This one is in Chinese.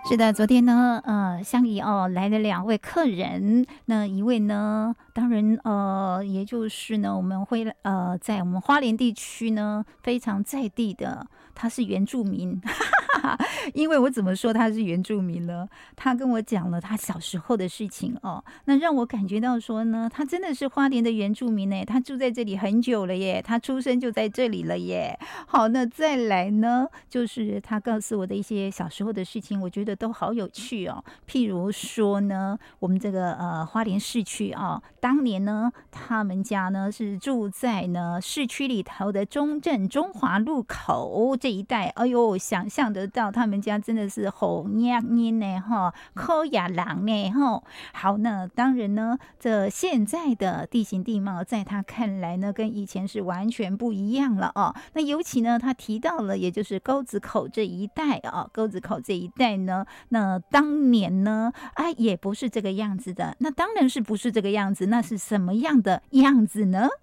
是的，昨天呢，乡里来了2位客人，那一位呢，当然也就是呢，我们会在我们花莲地区呢非常在地的，他是原住民，因为我怎么说他是原住民呢？他跟我讲了他小时候的事情哦，那让我感觉到说呢，他真的是花莲的原住民呢，他住在这里很久了耶，他出生就在这里了耶。好，那再来呢，就是他告诉我的一些小时候的事情，我觉得都好有趣哦。譬如说呢，我们这个花莲市区啊，当年呢，他们家呢是住在呢市区里头的中正中华路口这一带。哎呦，想象得到他们家真的是好娘娘呢哈，抠牙狼呢哈。好，那当然呢，这现在的地形地貌，在他看来呢，跟以前是完全不一样了哦。那尤其呢，他提到了，也就是沟子口这一带啊，沟子口这一带呢，那当年呢，也不是这个样子的。那当然是不是这个样子？那是什么样的样子呢？